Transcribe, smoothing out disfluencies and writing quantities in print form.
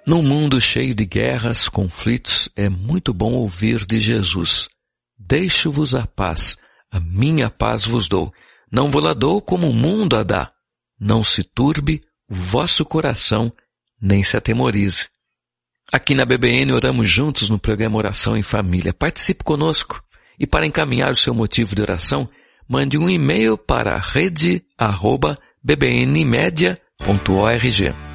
Num mundo cheio de guerras, conflitos, é muito bom ouvir de Jesus. Deixo-vos a paz vos dou. Não vou-la dou como o mundo a dá. Não se turbe o vosso coração, nem se atemorize. Aqui na BBN oramos juntos no programa Oração em Família. Participe conosco e para encaminhar o seu motivo de oração, mande um e-mail para rede@bbnmedia.org.